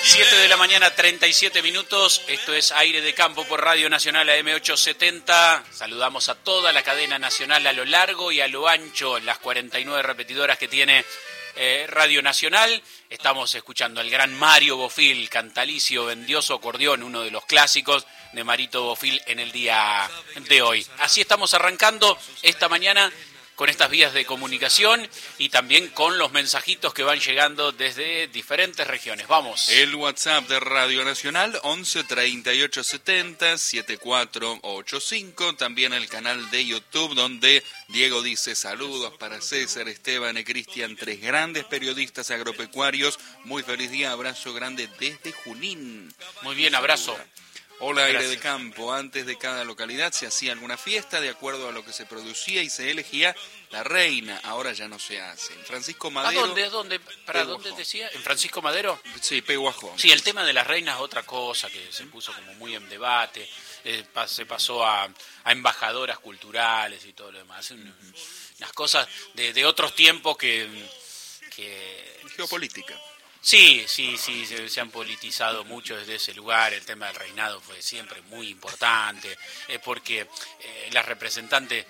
7 de la mañana, 37 minutos. Esto es Aire de Campo por Radio Nacional AM870. Saludamos a toda la cadena nacional a lo largo y a lo ancho, las 49 repetidoras que tiene Radio Nacional. Estamos escuchando al gran Mario Bofill, Cantalicio, Vendioso Acordeón, uno de los clásicos de Marito Bofill en el día de hoy. Así estamos arrancando esta mañana con estas vías de comunicación y también con los mensajitos que van llegando desde diferentes regiones. Vamos. El WhatsApp de Radio Nacional, 11 38 70 7485. También el canal de YouTube, donde Diego dice saludos para César, Esteban y Cristian, tres grandes periodistas agropecuarios. Muy feliz día, abrazo grande desde Junín. Muy bien, abrazo. Hola, Aire de Campo. Antes de cada localidad se hacía alguna fiesta de acuerdo a lo que se producía y se elegía la reina. Ahora ya no se hace. En Francisco Madero... ¿A dónde? ¿Para dónde decía? ¿En Francisco Madero? Sí, Peguajó. Sí, el tema de las reinas es otra cosa que se puso como muy en debate. Se pasó a embajadoras culturales y todo lo demás. Unas cosas de otros tiempos que... Geopolítica. Sí, se han politizado mucho desde ese lugar. El tema del reinado fue siempre muy importante, porque la representante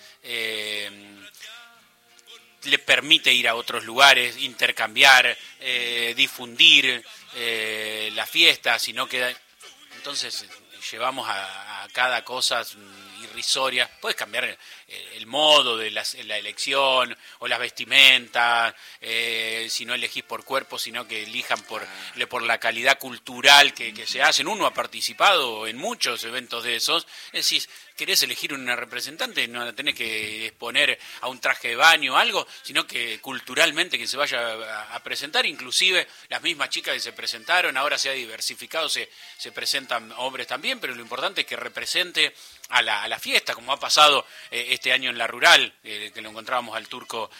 le permite ir a otros lugares, intercambiar, difundir la fiesta, sino que entonces llevamos a cada cosa irrisoria. Puedes cambiar el modo de la elección o las vestimentas, si no elegís por cuerpo, sino que elijan por la calidad cultural que se hacen. Uno ha participado en muchos eventos de esos. Es decir, querés elegir una representante, no la tenés que exponer a un traje de baño o algo, sino que culturalmente que se vaya a presentar. Inclusive las mismas chicas que se presentaron, ahora se ha diversificado, se presentan hombres también, pero lo importante es que represente a la fiesta, como ha pasado este año en la rural, que lo encontrábamos al turco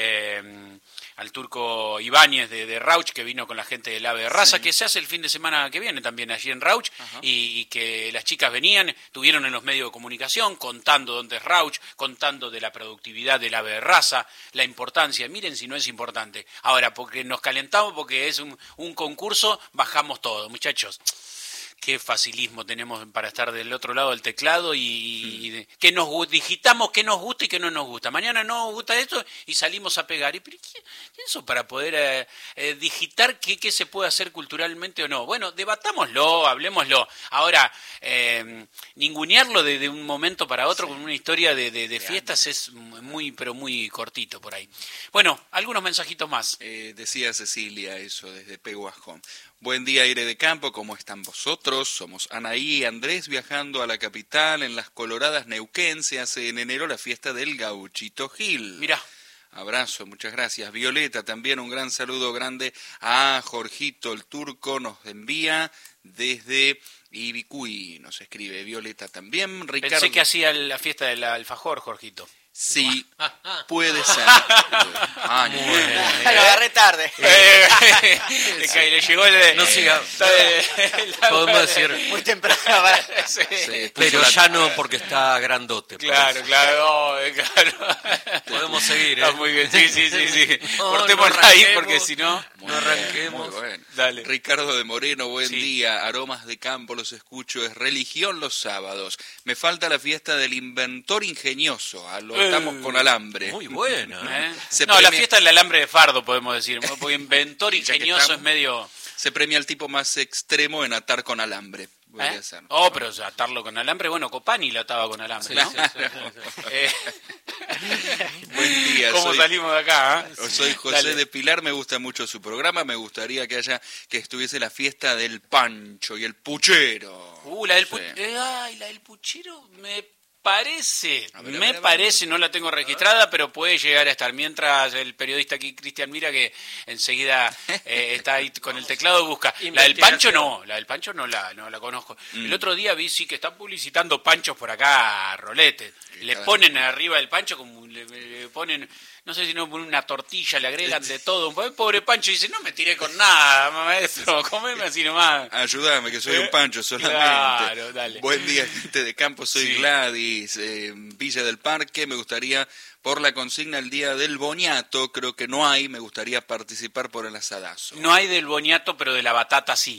Ibáñez de Rauch, que vino con la gente del Ave de Raza, sí, que se hace el fin de semana que viene también allí en Rauch, y que las chicas venían, estuvieron en los medios de comunicación contando dónde es Rauch, contando de la productividad del Ave de Raza, la importancia. Miren si no es importante. Ahora, porque nos calentamos, porque es un concurso, bajamos todo, muchachos. Qué facilismo tenemos para estar del otro lado del teclado y que nos digitamos qué nos gusta y qué no nos gusta. Mañana no nos gusta esto y salimos a pegar. ¿Pero qué eso para poder digitar qué se puede hacer culturalmente o no? Bueno, debatámoslo, hablemoslo. Ahora, ningunearlo de un momento para otro con una historia de fiestas es muy, pero muy cortito por ahí. Bueno, algunos mensajitos más. Decía Cecilia eso desde Peguajón. Buen día, Aire de Campo, ¿cómo están vosotros? Somos Anaí y Andrés viajando a la capital. En las Coloradas Neuquén se hace en enero la fiesta del Gauchito Gil. Mirá. Abrazo, muchas gracias. Violeta, también un gran saludo grande a Jorgito el Turco, nos envía desde Ibicuy, nos escribe Violeta también. Ricardo... Pensé que hacía la fiesta del alfajor, Jorgito. Sí, puede ser. Lo agarré tarde. Le llegó el... No siga. Podemos decir... Muy temprano. Sí. Pero ya no porque está grandote. Claro. Podemos seguir, Está muy bien, sí. Cortémosla ahí porque si no... No arranquemos. Muy bueno. Dale. Ricardo de Moreno, buen día. Aromas de Campo, los escucho. Es religión los sábados. Me falta la fiesta del inventor ingenioso. Estamos con alambre. Muy buena. La fiesta del alambre de fardo, podemos decir. Porque inventor ingenioso es medio... Se premia al tipo más extremo en atar con alambre. Pero atarlo con alambre, bueno, Copani lo ataba con alambre, ¿no? Buen día. ¿Cómo salimos de acá? Soy José de Pilar, me gusta mucho su programa, me gustaría que estuviese la fiesta del Pancho y el Puchero. La del Puchero me parece, no la tengo registrada, pero puede llegar a estar. Mientras el periodista aquí, Cristian Mira, que enseguida está ahí con el teclado, busca. La del Pancho no la conozco. El otro día vi, sí, que están publicitando panchos por acá a Rolete. Le ponen arriba del pancho, como le ponen... No sé si no ponen una tortilla, le agregan de todo. Un pobre Pancho dice, no me tiré con nada, maestro, comeme así nomás. Ayúdame, que soy un Pancho solamente. Claro, dale. Buen día, gente de Campo, soy Gladys, Villa del Parque. Me gustaría, por la consigna, el día del boniato, creo que no hay, me gustaría participar por el asadazo. No hay del boniato, pero de la batata sí.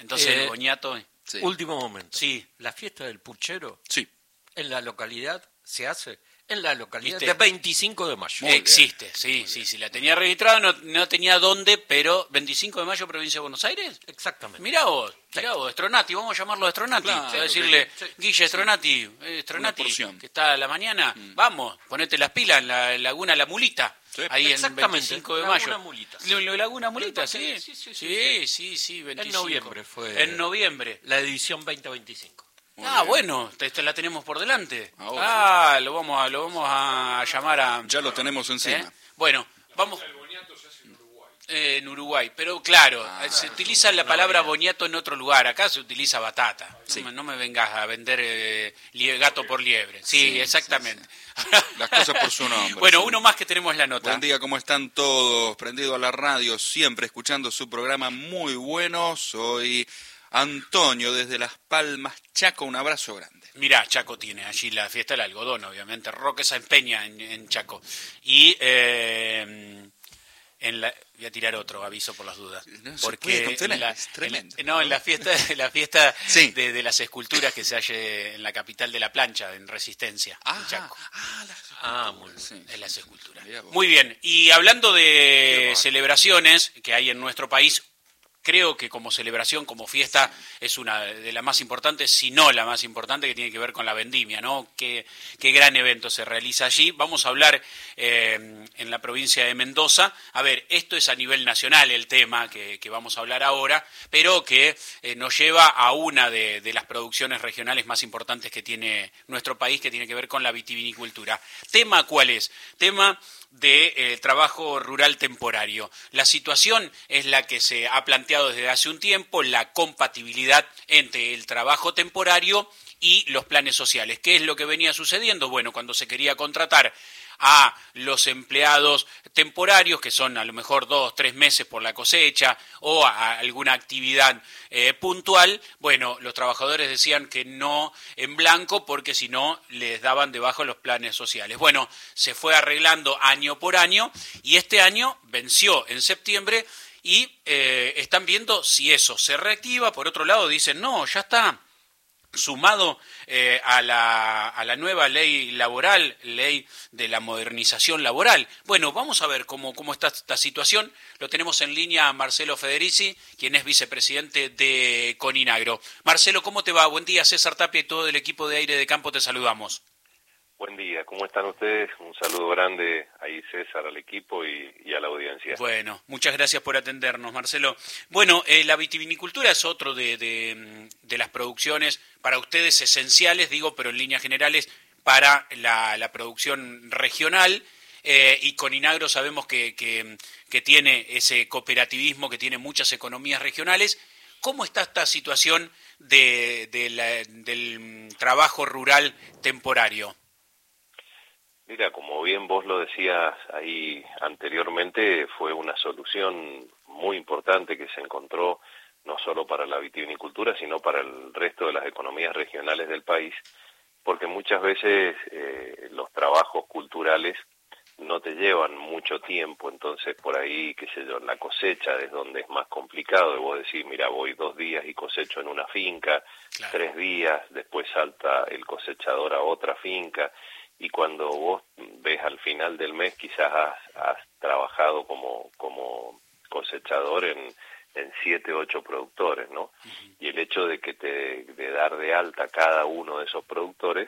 Entonces el boniato... Sí. Último momento. Sí. La fiesta del puchero Sí. en la localidad se hace en la localidad ¿Viste? de 25 de mayo. Muy Existe, sí, la tenía registrada, no tenía dónde, pero 25 de mayo, provincia de Buenos Aires. Exactamente. Mirá vos, Stronati, vamos a llamarlo Stronati. Claro, Voy a decirle, sí. Guille Stronati, Una Stronati, porción. que está a la mañana, vamos, ponete las pilas en la Laguna La Mulita. Sí. Ahí en Exactamente, 25 de Laguna mayo. Mulita. Laguna Mulita, sí. Sí, 25. En noviembre fue. En noviembre. La edición 2025. Muy Ah, bien. bueno, la tenemos por delante. Ahora. Lo vamos a llamar a... Ya lo tenemos encima. ¿Eh? Bueno, vamos... En Uruguay, pero claro, se utiliza la palabra boniato en otro lugar, acá se utiliza batata. Sí. No me vengas a vender gato por liebre. Sí, exactamente. Las cosas por su nombre. Bueno, Sí. uno más que tenemos en la nota. Buen día, ¿cómo están todos? Prendido a la radio, siempre escuchando su programa muy bueno. Soy Antonio desde Las Palmas, Chaco, un abrazo grande. Mirá, Chaco tiene allí la fiesta del algodón, obviamente. Roque se empeña en Chaco. Y voy a tirar otro aviso por las dudas. No se puede contener, es tremendo. En la fiesta Sí. de las esculturas que se halle en la capital de la plancha, en Resistencia, en Chaco. Muy bien. Sí. En las esculturas. Mirá vos. Muy bien. Y hablando Qué de bárbaro. celebraciones que hay en nuestro país, creo que como celebración, como fiesta, es una de las más importantes, si no la más importante, que tiene que ver con la vendimia, ¿no? Qué gran evento se realiza allí. Vamos a hablar en la provincia de Mendoza. A ver, esto es a nivel nacional el tema que vamos a hablar ahora, pero que nos lleva a una de las producciones regionales más importantes que tiene nuestro país, que tiene que ver con la vitivinicultura. ¿Tema cuál es? Tema de trabajo rural temporario. La situación es la que se ha planteado desde hace un tiempo, la compatibilidad entre el trabajo temporario y los planes sociales. ¿Qué es lo que venía sucediendo? Bueno, cuando se quería contratar a los empleados temporarios, que son a lo mejor 2, 3 meses por la cosecha, o a alguna actividad puntual, bueno, los trabajadores decían que no en blanco, porque si no les daban de baja los planes sociales. Bueno, se fue arreglando año por año, y este año venció en septiembre, y están viendo si eso se reactiva. Por otro lado dicen, no, ya está sumado a la nueva ley laboral, ley de la modernización laboral. Bueno, vamos a ver cómo está esta situación. Lo tenemos en línea a Marcelo Federici, quien es vicepresidente de Coninagro. Marcelo, ¿cómo te va? Buen día, César Tapia y todo el equipo de Aire de Campo te saludamos. Buen día, ¿cómo están ustedes? Un saludo grande ahí, César, al equipo y a la audiencia. Bueno, muchas gracias por atendernos, Marcelo. Bueno, la vitivinicultura es otro de las producciones para ustedes esenciales, digo, pero en líneas generales para la producción regional. Y Coninagro sabemos que tiene ese cooperativismo, que tiene muchas economías regionales. ¿Cómo está esta situación del trabajo rural temporario? Mira, como bien vos lo decías ahí anteriormente, fue una solución muy importante que se encontró no solo para la vitivinicultura, sino para el resto de las economías regionales del país, porque muchas veces los trabajos culturales no te llevan mucho tiempo, entonces por ahí, qué sé yo, la cosecha es donde es más complicado, de vos decir, mira, voy 2 días y cosecho en una finca, Claro. 3 días, después salta el cosechador a otra finca, y cuando vos ves al final del mes quizás has trabajado como cosechador en 7, 8 productores, ¿no? Uh-huh. Y el hecho de que de dar de alta cada uno de esos productores,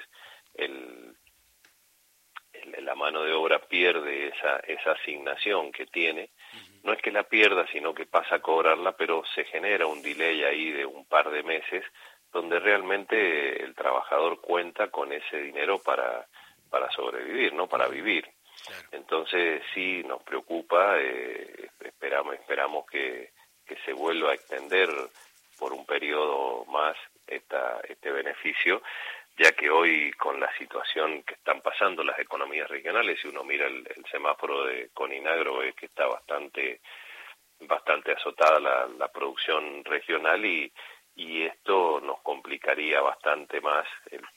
la mano de obra pierde esa asignación que tiene. Uh-huh. No es que la pierda, sino que pasa a cobrarla, pero se genera un delay ahí de un par de meses, donde realmente el trabajador cuenta con ese dinero para sobrevivir, ¿no? Para vivir. Claro. Entonces sí nos preocupa, esperamos que se vuelva a extender por un periodo más este beneficio, ya que hoy con la situación que están pasando las economías regionales, si uno mira el semáforo de Coninagro, es que está bastante azotada la producción regional, y esto nos complicaría bastante más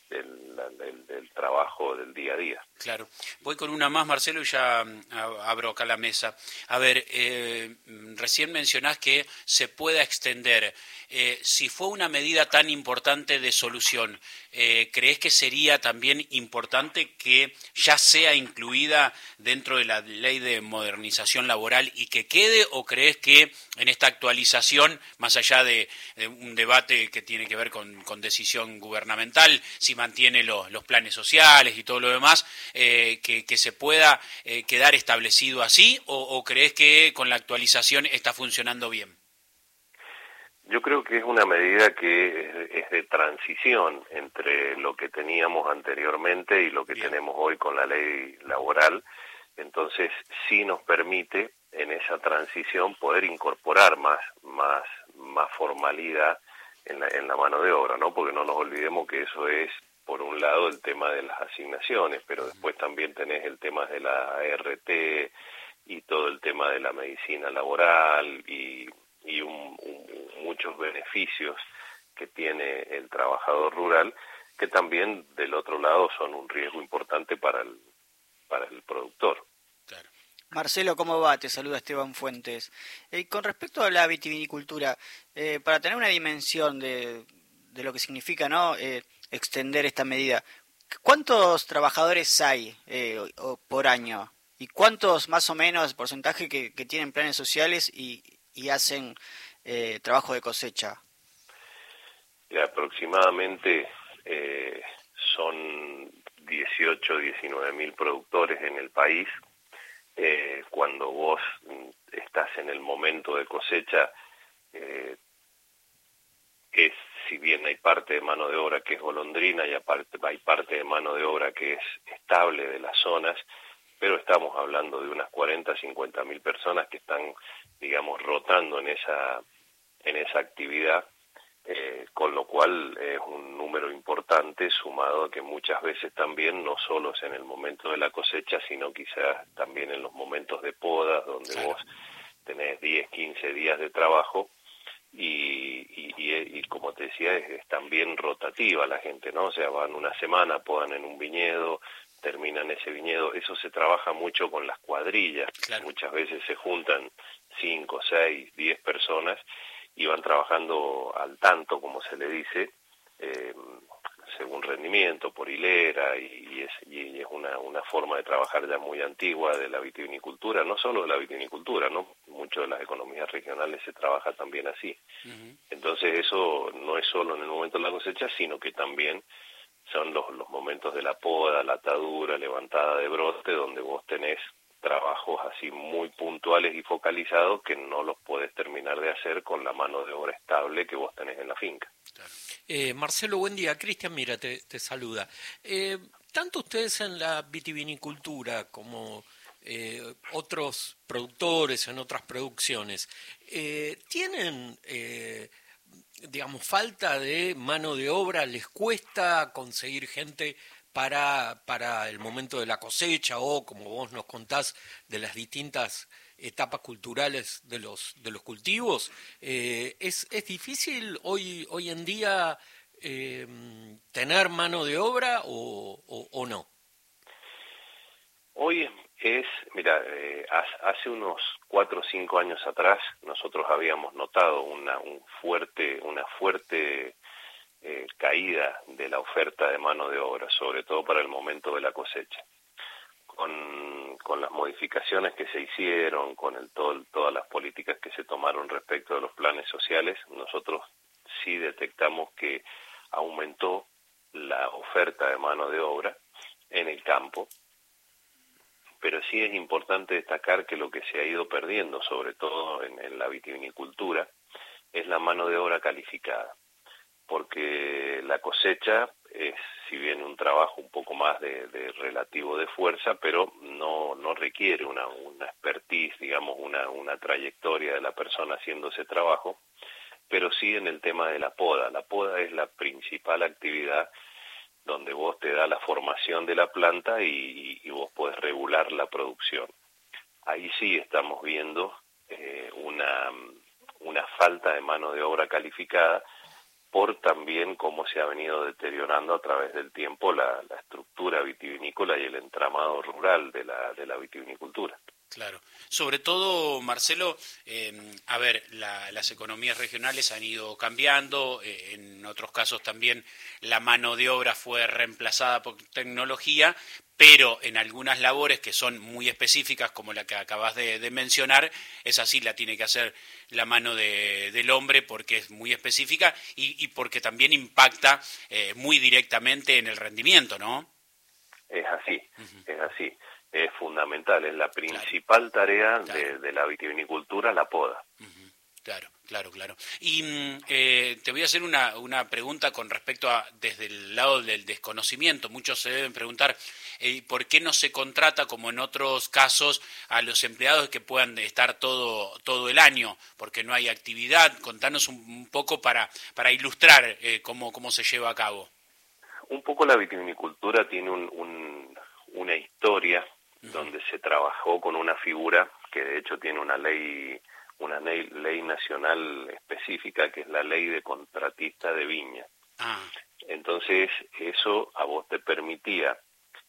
del trabajo del día a día. Claro. Voy con una más, Marcelo, y ya abro acá la mesa. A ver, recién mencionás que se pueda extender. Si fue una medida tan importante de solución, ¿crees que sería también importante que ya sea incluida dentro de la ley de modernización laboral y que quede, o crees que en esta actualización, más allá de un debate que tiene que ver con decisión gubernamental, si mantiene los planes sociales y todo lo demás, que se pueda quedar establecido así, o crees que con la actualización está funcionando bien? Yo creo que es una medida que es de transición entre lo que teníamos anteriormente y lo que tenemos hoy con la ley laboral. Entonces sí nos permite en esa transición poder incorporar más formalidad en la mano de obra, ¿no? Porque no nos olvidemos que eso es, por un lado, el tema de las asignaciones, pero después también tenés el tema de la ART y todo el tema de la medicina laboral y muchos beneficios que tiene el trabajador rural, que también del otro lado son un riesgo importante para el productor. Claro. Marcelo, ¿cómo va? Te saluda Esteban Fuentes. Con respecto a la vitivinicultura, para tener una dimensión de lo que significa, ¿no?, extender esta medida, ¿cuántos trabajadores hay por año? ¿Y cuántos más o menos porcentaje que tienen planes sociales y hacen trabajo de cosecha? Aproximadamente son 18, 19 mil productores en el país. Cuando vos estás en el momento de cosecha, si bien hay parte de mano de obra que es golondrina y aparte hay parte de mano de obra que es estable de las zonas, pero estamos hablando de unas 40, 50 mil personas que están, digamos, rotando en esa actividad, con lo cual es un número importante, sumado a que muchas veces también no solo es en el momento de la cosecha, sino quizás también en los momentos de podas, donde vos tenés 10, 15 días de trabajo, y como te decía, es también rotativa la gente, ¿no? O sea, van una semana, podan en un viñedo, terminan ese viñedo. Eso se trabaja mucho con las cuadrillas. Claro. Muchas veces se juntan 5, 6, 10 personas y van trabajando al tanto, como se le dice, según rendimiento, por hilera, y es una forma de trabajar ya muy antigua de la vitivinicultura, no solo de la vitivinicultura, ¿no? Mucho de las economías regionales se trabaja también así. Uh-huh. Entonces eso no es solo en el momento de la cosecha, sino que también son los momentos de la poda, la atadura, levantada de brote, donde vos tenés trabajos así muy puntuales y focalizados que no los podés terminar de hacer con la mano de obra estable que vos tenés en la finca. Claro. Marcelo, buen día. Cristian, mira, te saluda. Tanto ustedes en la vitivinicultura como otros productores en otras producciones, ¿tienen, digamos, falta de mano de obra? ¿Les cuesta conseguir gente para el momento de la cosecha o, como vos nos contás, de las distintas etapas culturales de los cultivos? ¿Es difícil hoy en día tener mano de obra o no? Hoy mira, hace unos 4 o 5 años atrás nosotros habíamos notado una fuerte caída de la oferta de mano de obra, sobre todo para el momento de la cosecha. Con las modificaciones que se hicieron, con todas las políticas que se tomaron respecto de los planes sociales, nosotros sí detectamos que aumentó la oferta de mano de obra en el campo, pero sí es importante destacar que lo que se ha ido perdiendo, sobre todo en la vitivinicultura, es la mano de obra calificada, porque la cosecha es, si bien un trabajo un poco más de relativo de fuerza, pero no requiere una expertise, digamos, una trayectoria de la persona haciendo ese trabajo, pero sí en el tema de la poda. La poda es la principal actividad donde vos te da la formación de la planta y vos podés regular la producción. Ahí sí estamos viendo una falta de mano de obra calificada, por también cómo se ha venido deteriorando a través del tiempo la estructura vitivinícola y el entramado rural de la vitivinicultura. Claro. Sobre todo, Marcelo, a ver, las economías regionales han ido cambiando, en otros casos también la mano de obra fue reemplazada por tecnología, pero en algunas labores que son muy específicas, como la que acabas de mencionar, esa sí la tiene que hacer la mano del hombre porque es muy específica y porque también impacta muy directamente en el rendimiento, ¿no? Es así, es así. Es fundamental, es la principal tarea de la vitivinicultura, la poda. Claro. Y te voy a hacer una pregunta con respecto a, desde el lado del desconocimiento. Muchos se deben preguntar por qué no se contrata, como en otros casos, a los empleados que puedan estar todo el año, porque no hay actividad. Contanos un poco para ilustrar cómo se lleva a cabo. Un poco la vitivinicultura tiene una historia donde se trabajó con una figura que de hecho tiene una ley nacional específica, que es la ley de contratista de viña. Entonces eso a vos te permitía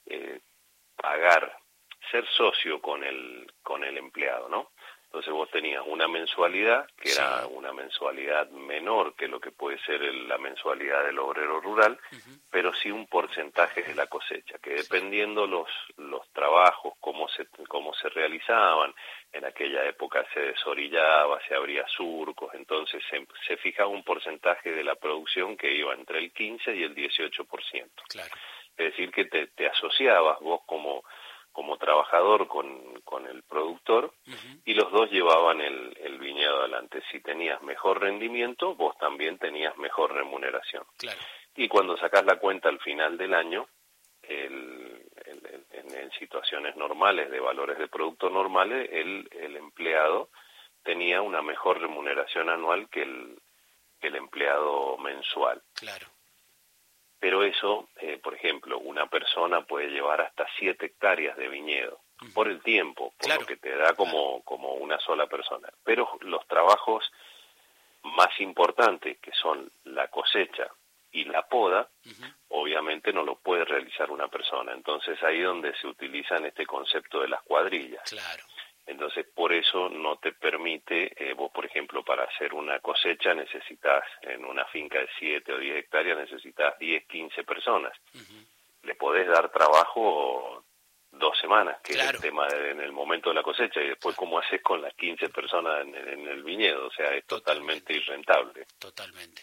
pagar, ser socio con el empleado, ¿no? Entonces vos tenías una mensualidad que era una mensualidad menor que lo que puede ser la mensualidad del obrero rural, pero sí un porcentaje de la cosecha, que dependiendo los trabajos, cómo se realizaban, en aquella época se desorillaba, se abría surcos, entonces se fijaba un porcentaje de la producción que iba entre el 15 y el 18%. Claro. Es decir, que te asociabas vos como trabajador con el productor y los dos llevaban el viñedo adelante. Si tenías mejor rendimiento, vos también tenías mejor remuneración. Claro. Y cuando sacás la cuenta al final del año, en situaciones normales, de valores de producto normales, el empleado tenía una mejor remuneración anual que el empleado mensual. Claro. Pero eso, por ejemplo, una persona puede llevar hasta 7 hectáreas de viñedo, por el tiempo, por lo que te da como una sola persona. Pero los trabajos más importantes, que son la cosecha y la poda, obviamente no lo puede realizar una persona. Entonces ahí es donde se utiliza este concepto de las cuadrillas. Claro. Entonces, por eso no te permite, vos, por ejemplo, para hacer una cosecha necesitas, en una finca de 7 o 10 hectáreas, necesitas 10, 15 personas. Le podés dar trabajo 2 semanas, que es el tema en el momento de la cosecha, y después cómo haces con las 15 personas en el viñedo. O sea, es totalmente irrentable. Totalmente.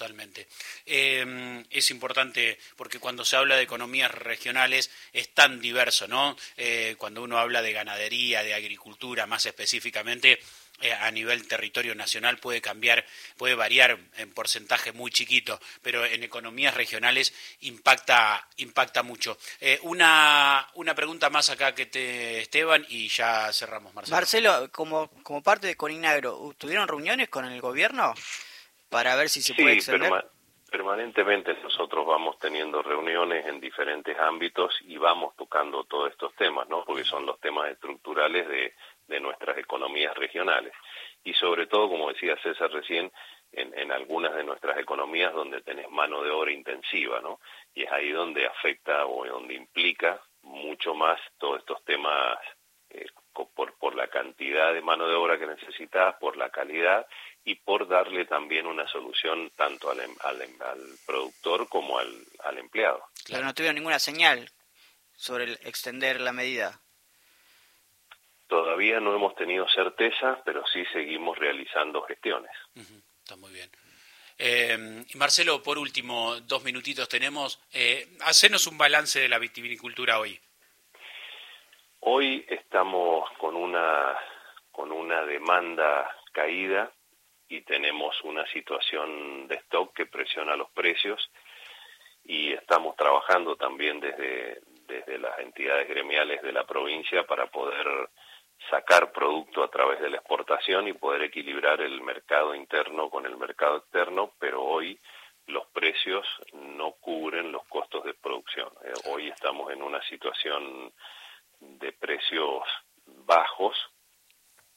Es importante porque cuando se habla de economías regionales es tan diverso, ¿no? Cuando uno habla de ganadería, de agricultura, más específicamente a nivel territorio nacional puede variar en porcentaje muy chiquito, pero en economías regionales impacta mucho. Una pregunta más acá Esteban, y ya cerramos, Marcelo. Marcelo, como parte de Coninagro, ¿tuvieron reuniones con el gobierno para ver si se puede extender? Permanentemente nosotros vamos teniendo reuniones en diferentes ámbitos y vamos tocando todos estos temas, ¿no? Porque son los temas estructurales de nuestras economías regionales. Y sobre todo, como decía César recién, en algunas de nuestras economías donde tenés mano de obra intensiva, ¿no? Y es ahí donde afecta o donde implica mucho más todos estos temas por la cantidad de mano de obra que necesitas, por la calidad y por darle también una solución tanto al productor como al empleado. Pero no tuvieron ninguna señal sobre el extender la medida. Todavía no hemos tenido certeza, pero sí seguimos realizando gestiones. Está muy bien. Marcelo, por último, 2 minutitos tenemos. Hacenos un balance de la vitivinicultura hoy. Hoy estamos con una demanda caída y tenemos una situación de stock que presiona los precios y estamos trabajando también desde las entidades gremiales de la provincia para poder sacar producto a través de la exportación y poder equilibrar el mercado interno con el mercado externo, pero hoy los precios no cubren los costos de producción. Hoy estamos en una situación de precios bajos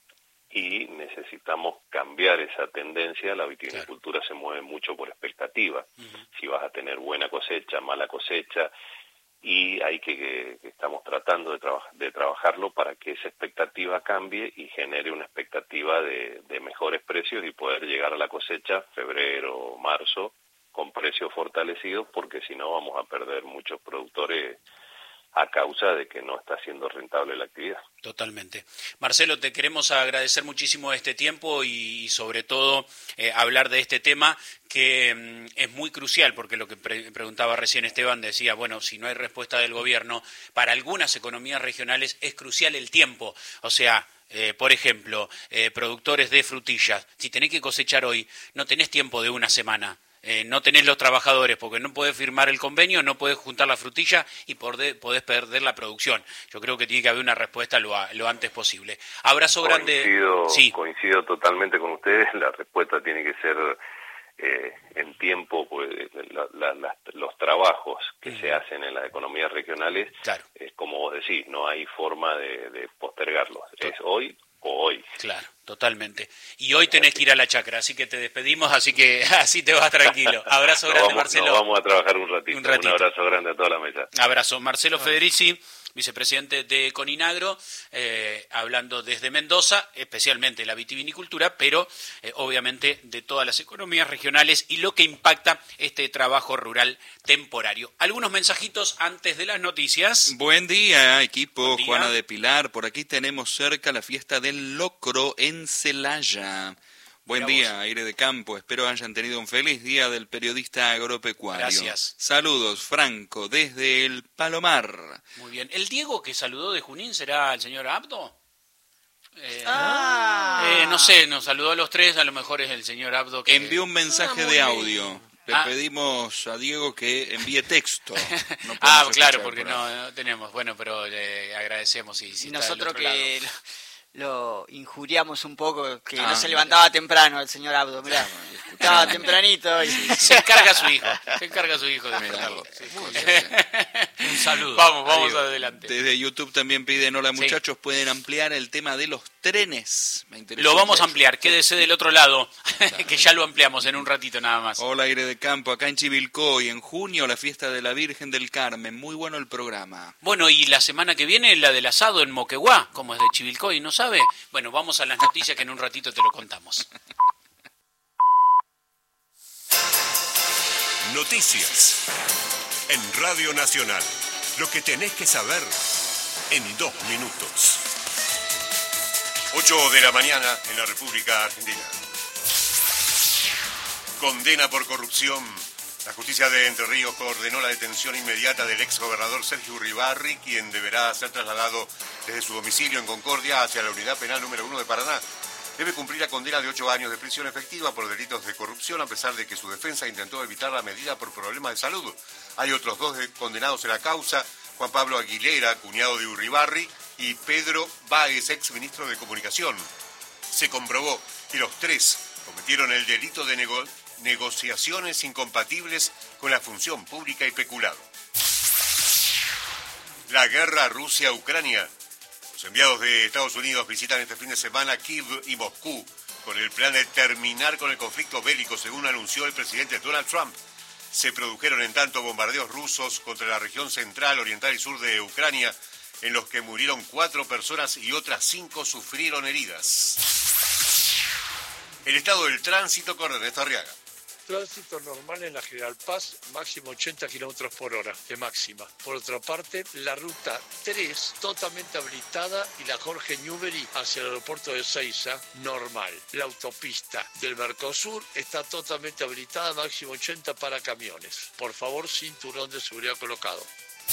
y necesitamos cambiar esa tendencia. La vitivinicultura se mueve mucho por expectativa. Si vas a tener buena cosecha, mala cosecha, y hay que estamos tratando de trabajarlo para que esa expectativa cambie y genere una expectativa de mejores precios y poder llegar a la cosecha febrero, marzo, con precios fortalecidos, porque si no vamos a perder muchos productores a causa de que no está siendo rentable la actividad. Totalmente. Marcelo, te queremos agradecer muchísimo este tiempo y sobre todo hablar de este tema que es muy crucial, porque lo que preguntaba recién Esteban decía, bueno, si no hay respuesta del gobierno, para algunas economías regionales es crucial el tiempo. O sea, por ejemplo, productores de frutillas, si tenés que cosechar hoy, no tenés tiempo de una semana. No tenés los trabajadores porque no podés firmar el convenio, no podés juntar la frutilla y podés perder la producción. Yo creo que tiene que haber una respuesta lo antes posible. Abrazo grande. Coincido totalmente con ustedes. La respuesta tiene que ser en tiempo, pues los trabajos que se hacen en las economías regionales, como vos decís, no hay forma de postergarlos. Es hoy o hoy. Claro, totalmente. Y hoy tenés que ir a la chacra, así que te despedimos, así que así te vas tranquilo. Abrazo grande, Marcelo. Vamos a trabajar un ratito. Un abrazo grande a toda la mesa. Abrazo. Marcelo Federici, vicepresidente de Coninagro, hablando desde Mendoza, especialmente la vitivinicultura, pero obviamente de todas las economías regionales y lo que impacta este trabajo rural temporario. Algunos mensajitos antes de las noticias. Buen día, equipo. Buen día. Juana de Pilar. Por aquí tenemos cerca la fiesta del locro en Celaya. Buen día, Aire de Campo. Espero hayan tenido un feliz día del periodista agropecuario. Gracias. Saludos, Franco, desde el Palomar. Muy bien. ¿El Diego que saludó de Junín será el señor Abdo? No sé, nos saludó a los tres, a lo mejor es el señor Abdo que... Envió un mensaje de audio. Le pedimos a Diego que envíe texto. No claro, porque no tenemos. Bueno, pero le agradecemos. Y nosotros que lo injuriamos un poco, que no se levantaba temprano el señor Abdo, mirá, estaba tempranito. Y... Se encarga su hijo de despertarlo. Un saludo. Vamos adelante. Desde YouTube también piden, hola muchachos, pueden ampliar el tema de los trenes. Me interesa. Lo vamos a ampliar, quédese del otro lado, que ya lo ampliamos en un ratito nada más. Hola, Aire de Campo, acá en Chivilcoy, en junio la fiesta de la Virgen del Carmen, muy bueno el programa. Bueno, y la semana que viene la del asado en Moquegua, como es de Chivilcoy, ¿no sabe? Bueno, vamos a las noticias que en un ratito te lo contamos. Noticias en Radio Nacional. Lo que tenés que saber en 2 minutos. 8 de la mañana en la República Argentina. Condena por corrupción. La justicia de Entre Ríos ordenó la detención inmediata del exgobernador Sergio Uribarri, quien deberá ser trasladado desde su domicilio en Concordia hacia la Unidad Penal número 1 de Paraná. Debe cumplir la condena de 8 años de prisión efectiva por delitos de corrupción, a pesar de que su defensa intentó evitar la medida por problemas de salud. Hay otros 2 condenados en la causa, Juan Pablo Aguilera, cuñado de Uribarri, y Pedro Báez, ex ministro de Comunicación. Se comprobó que los 3 cometieron el delito de negociaciones incompatibles con la función pública y peculado. La guerra Rusia-Ucrania. Los enviados de Estados Unidos visitan este fin de semana Kiev y Moscú con el plan de terminar con el conflicto bélico, según anunció el presidente Donald Trump. Se produjeron en tanto bombardeos rusos contra la región central, oriental y sur de Ucrania, en los que murieron 4 personas y otras 5 sufrieron heridas. El estado del tránsito con Ernesto Arriaga. Tránsito normal en la General Paz, máximo 80 kilómetros por hora de máxima. Por otra parte, la ruta 3 totalmente habilitada y la Jorge Newbery hacia el aeropuerto de Ezeiza, normal. La autopista del Mercosur está totalmente habilitada, máximo 80 para camiones. Por favor, cinturón de seguridad colocado.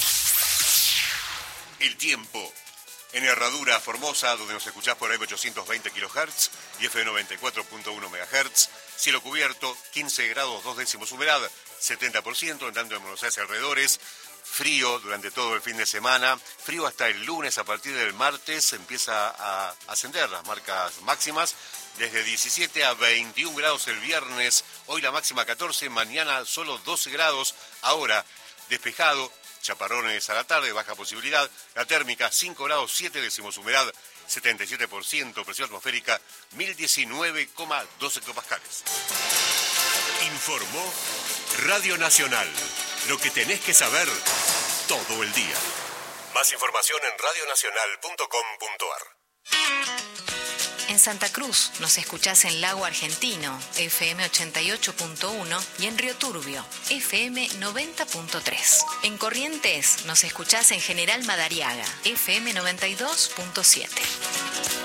El tiempo. En Herradura, Formosa, donde nos escuchás por AM820 kHz y FM94.1 MHz, cielo cubierto, 15 grados 2 décimos humedad, 70%, en tanto en Buenos Aires alrededores, frío durante todo el fin de semana, frío hasta el lunes. A partir del martes empieza a ascender las marcas máximas, desde 17 a 21 grados el viernes, hoy la máxima 14, mañana solo 12 grados, ahora despejado, chaparrones a la tarde, baja posibilidad, la térmica 5 grados 7 décimos humedad, 77%, presión atmosférica 1019,2 hectopascales. Informó Radio Nacional. Lo que tenés que saber todo el día. Más información en radionacional.com.ar. En Santa Cruz nos escuchás en Lago Argentino, FM 88.1 y en Río Turbio, FM 90.3. En Corrientes nos escuchás en General Madariaga, FM 92.7.